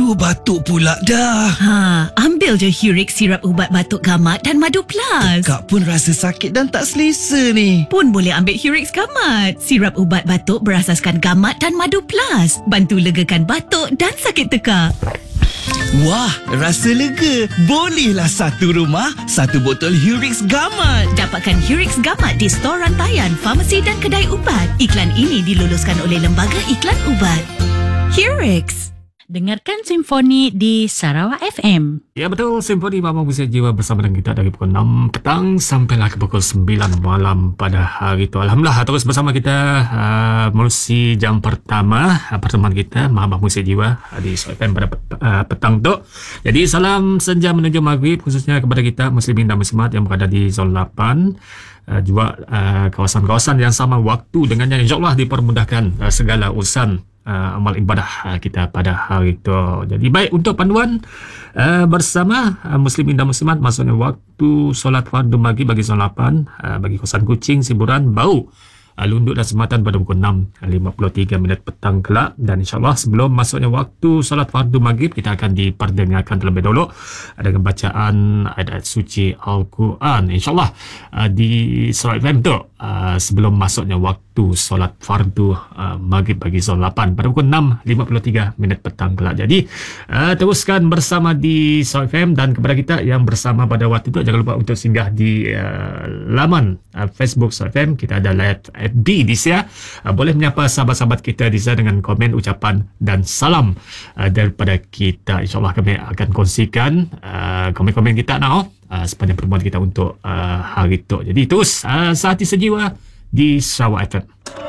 Aduh, batuk pula dah. Ambil je Hurix sirap ubat batuk gamat dan madu plus. Kak pun rasa sakit dan tak selesa ni. Pun boleh ambil Hurix gamat. Sirap ubat batuk berasaskan gamat dan madu plus. Bantu legakan batuk dan sakit tekak. Wah, rasa lega. Bolehlah satu rumah, satu botol Hurix Gamat. Dapatkan Hurix Gamat di stor rantaian, farmasi dan kedai ubat. Iklan ini diluluskan oleh Lembaga Iklan Ubat. Hurix. Dengarkan Simfoni di Sarawak FM. Ya betul, Simfoni Mama Muzik Jiwa bersama dengan kita dari pukul 6 petang sampailah ke pukul 9 malam pada hari itu. Alhamdulillah terus bersama kita melalui jam pertama pertemuan kita Mama Muzik Jiwa di FM pada petang tu. Jadi salam senja menuju maghrib khususnya kepada kita muslimin dan muslimat yang berada di zon 8. Juga kawasan-kawasan yang sama waktu dengannya, insyaAllah dipermudahkan segala urusan amal ibadah kita pada hari itu. Jadi baik, untuk panduan bersama muslimin dan muslimat, maksudnya waktu solat fardu maghrib bagi zon 8, bagi kawasan Kuching, Siburan, Bau, Lunduk dan Sematan pada pukul 6.53 petang kelak. Dan insyaAllah sebelum masuknya waktu solat fardu maghrib, kita akan diperdengarkan terlebih dahulu dengan bacaan ayat suci Al-Quran, insyaAllah di Sarawak FM tu, sebelum masuknya waktu solat fardu maghrib bagi zon 8 pada pukul 6.53 petang kelak. Jadi teruskan bersama di Sarawak FM, dan kepada kita yang bersama pada waktu itu, jangan lupa untuk singgah di laman Facebook Sarawak FM. Kita ada live FB di sana. Boleh menyapa sahabat-sahabat kita di sana dengan komen, ucapan dan salam daripada kita. InsyaAllah kami akan kongsikan komen-komen kita sepanjang pertemuan kita untuk hari itu. Jadi terus sehati sejiwa di Sarawak FM.